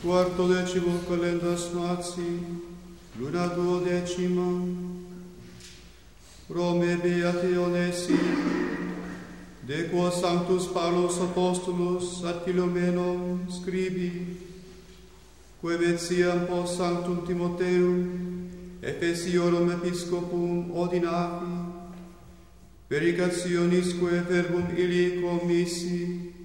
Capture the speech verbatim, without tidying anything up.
Quarto decimo calendas Mati, luna duodecima, Rome beati onesi, de quo Sanctus Paulus Apostolus ad Philomenon scribi, quae metiam post Sanctum Timotheum, Ephesiorum Episcopum ordinavi, verigationisque verbum illi commissi,